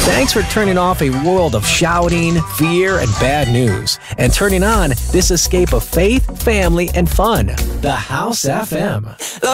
Thanks for turning off a world of shouting, fear, and bad news, and turning on this escape of faith, family, and fun. The House FM.